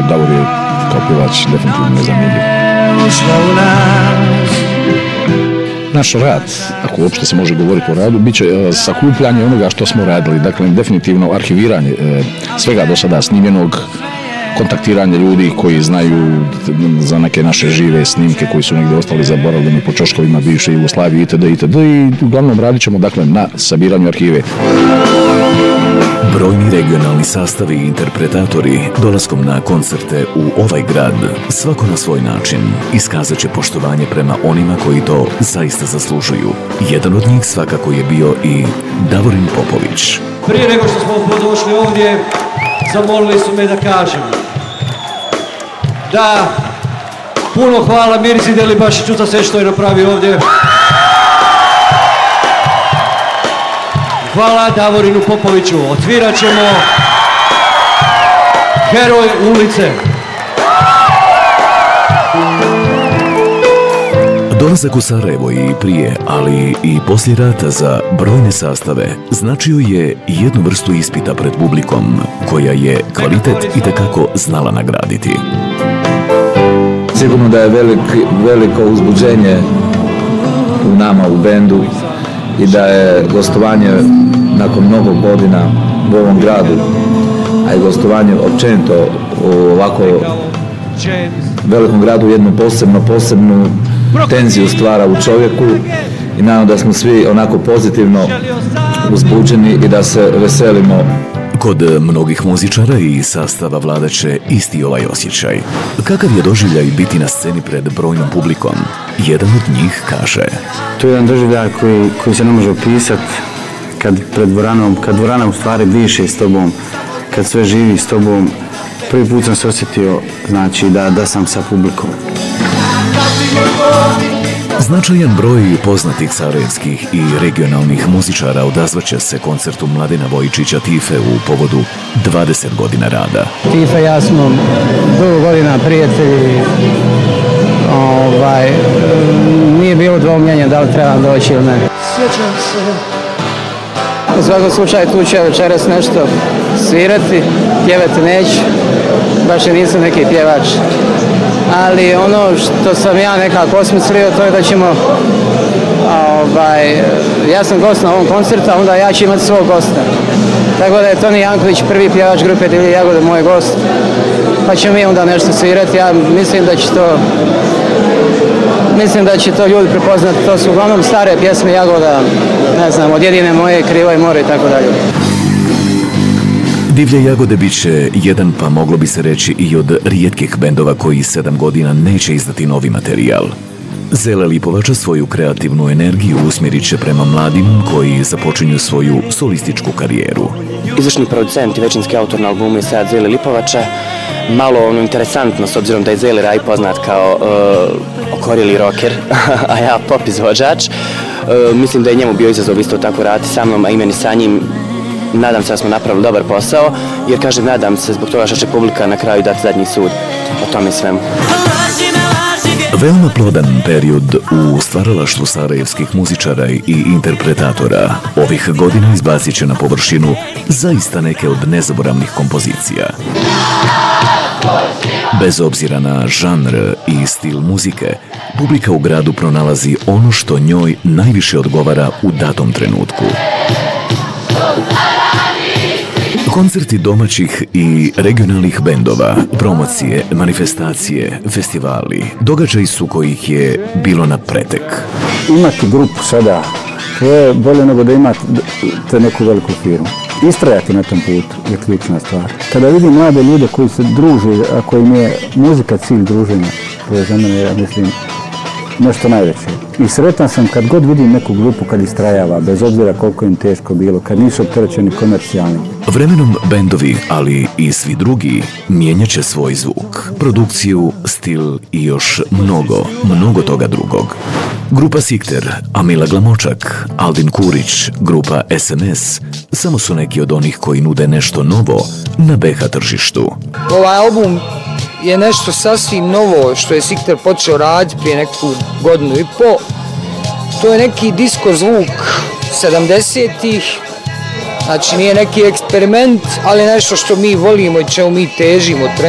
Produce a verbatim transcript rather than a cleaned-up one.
Davor je kao pjevač definitivno nezamjenjiv. Naš rad, ako uopšte se može govoriti o radu, bit će sakupljanje onoga što smo radili, dakle definitivno arhiviranje svega do sada snimljenog, kontaktiranje ljudi koji znaju za neke naše žive snimke koji su negdje ostali zaboravljeni po čoškovima bivše Jugoslavije itd. itd. I uglavnom radit ćemo dakle na sabiranju arhive. Brojni regionalni sastavi i interpretatori dolaskom na koncerte u ovaj grad svako na svoj način iskazat će poštovanje prema onima koji to zaista zaslužuju. Jedan od njih svakako je bio i Davorin Popović. Prije nego što smo došli ovdje, zamolili su me da kažem da puno hvala Mirzi Delibašiću za sve što je napravio ovdje. Hvala Davorinu Popoviću. Odsvirat ćemo Heroj ulice. Dolazak u Sarajevo i prije, ali i poslije rata za brojne sastave značio je jednu vrstu ispita pred publikom, koja je kvalitet itekako znala nagraditi. Sigurno da je velik, veliko uzbuđenje u nama, u bendu, i da je gostovanje nakon mnogo godina u ovom gradu, a i gostovanje općenito u ovako velikom gradu jednu posebno, posebnu tenziju stvara u čovjeku i naravno da smo svi onako pozitivno uzbuđeni i da se veselimo. Kod mnogih muzičara i sastava vladaće isti ovaj osjećaj. Kakav je doživljaj biti na sceni pred brojnom publikom? Jedan od njih kaže: To je jedan doživljaj koji, koji se ne može opisati kad pred dvoranom, kad dvorana u stvari diše s tobom, kad sve živi s tobom. Prvi put sam se osjetio, znači, da, da sam sa publikom. Značajan broj poznatih sarajevskih i regionalnih muzičara odazvaće se koncertu Mladena Vojičića Tife u povodu dvadeset godina rada. Tife i ja smo dugo godina prijatelji. Ovaj, nije bilo dvoumljenja da li treba doći ili ne. Sjećam se. U svakom slučaju tu ću večeras nešto svirati, pjevati neću, baš i nisam neki pjevač. Ali ono što sam ja nekako osmislio, to je da ćemo, ovaj, ja sam gost na ovom koncertu, a onda ja ću imati svog gosta. Tako da je Toni Janković prvi pjevač grupe Divlje jagode, moj gost, pa ćemo mi onda nešto svirati. Ja mislim da će to, mislim da će to ljudi prepoznati. To su uglavnom stare pjesme Jagoda, ne znam, Od jedine moje, Krivo je more i tako dalje. Divlje jagode bit će jedan, pa moglo bi se reći i od rijetkih bendova koji sedam godina neće izdati novi materijal. Zele Lipovača svoju kreativnu energiju usmjerit će prema mladim koji započinju svoju solističku karijeru. Izvršni producent i većinski autor na albumu je sad Zele Lipovača. Malo ono interesantno, s obzirom da je Zele Raj poznat kao uh, okorjeli rocker, a ja pop izvođač. Uh, mislim da je njemu bio izazov isto tako raditi sa mnom, a i meni sa njim. Nadam se da smo napravili dobar posao, jer kažem, nadam se zbog toga što će publika na kraju dati zadnji sud o tome svemu. Veoma plodan period u stvaralaštvu sarajevskih muzičara i interpretatora ovih godina izbacit će na površinu zaista neke od nezaboravnih kompozicija. Bez obzira na žanr i stil muzike, publika u gradu pronalazi ono što njoj najviše odgovara u datom trenutku. Koncerti domaćih i regionalnih bendova, promocije, manifestacije, festivali, događaji su kojih je bilo na pretek. Imati grupu sada, to je bolje nego da imate neku veliku firmu. Istrajati na tom putu je ključna stvar. Kada vidim mlade ljude koji se druže, a kojim je muzika cilj druženja, to je za mene, ja mislim, nešto najveće. I sretan sam kad god vidim neku grupu kad istrajava, bez obzira koliko im teško bilo, kad nisu opterećeni komercijalni. Vremenom bendovi, ali i svi drugi, mijenjat će svoj zvuk, produkciju, stil i još mnogo, mnogo toga drugog. Grupa Sikter, Amila Glamočak, Aldin Kurić, grupa S M S samo su neki od onih koji nude nešto novo na B H tržištu. Ovaj album je nešto sasvim novo što je Sikter počeo raditi prije neku godinu i po. To je neki disko zvuk sedamdesetih, znači nije neki eksperiment, ali nešto što mi volimo i čemu mi težimo.